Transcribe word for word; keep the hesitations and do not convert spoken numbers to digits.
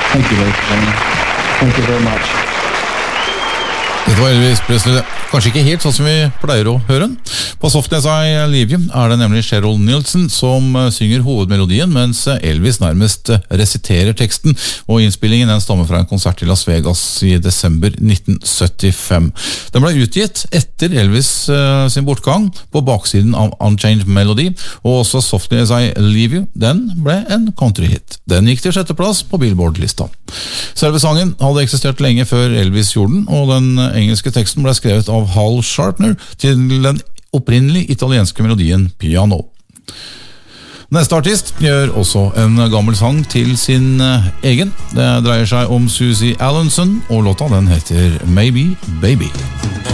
Thank you very much. Thank you very much. Dette var Elvis Presley. Kanskje ikke helt sånn som vi pleier å høre den. På Softly As I Leave You er det nemlig Cheryl Nielsen som synger hovedmelodien, mens Elvis nærmest resiterer teksten, og innspillingen den stammer fra en konsert i Las Vegas i desember nitten syttifem. Den ble utgitt etter Elvis uh, sin bortgang på baksiden av Unchained Melody, og også Softly As I Leave You, den ble en countryhit. Den gikk til sjetteplass på Billboard-lista. Selve sangen hadde eksistert lenge før Elvis gjorde den, og den engelske teksten ble skrevet av Hal Sharpner til den opprinnelig italienske melodien Piano. Neste artist gjør også en gammel sang til sin egen. Det dreier seg om Susie Allenson, og låta den heter Maybe Baby.